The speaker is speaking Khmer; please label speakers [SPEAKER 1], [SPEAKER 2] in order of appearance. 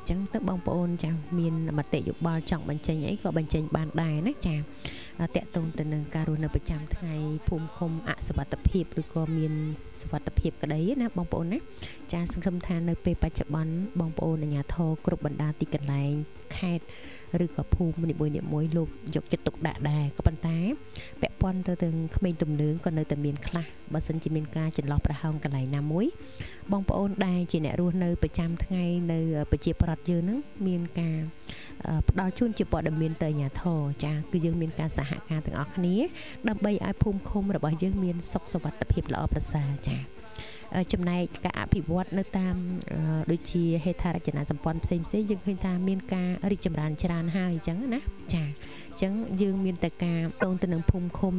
[SPEAKER 1] ចឹងទៅបងប្អូនចាមានមតិយោបល់ចង់បញ្ចេញអីក៏បញ្ចេញបានដែរណាចាតកតងទៅនឹងការរស់នៅប្រចាំថ្ងៃភូមិឃុំអសវត្ថភាពឬក៏មានសវត្ថភាពក្តីណាបងប្អូនណាចាសង្ឃឹមថានៅពេលបច្ចុប្បន្នបងប្អូនអាជ្ញាធរគ្រប់បណ្ដាទីកន្លែងខេត្តឬក៏ភូមិនីមួយៗលោកយកចិត្តទុកដាក់ដែរក៏ប៉ុន្តែពាក់ព័ន្ធទៅនឹងក្មេងទំនើងក៏នៅតែមានខ្លះបើសិនជាមានការចន្លោះប្រហោងកន្លែងណាមួយបងប្អូនដែលជាអ្នករស់នៅប្រចាំថ្ងៃនៅប្រជាប្រដ្ឋយើងនឹងមានការផ្ដល់ជូនជាព័ត៌មានទៅអាជ្ញាធរចាគឺយើងមានការសហការទាំងអស់គ្នាដើម្បីឲ្យភូមិឃុំរបស់យើងមានសុខសុវត្ថិភាពល្អប្រសើរចាចំណែកការអភិវឌ្ឍនៅតាមដូចជាហេដ្ឋារចនាសម្ព័ន្ធផ្សេងៗយើងឃើញថាមានការរីកចម្រើនច្រើនហើយអញ្ចឹងណាចាអញ្ចឹងយើងមានតែការតងទៅនឹងភូមិឃុំ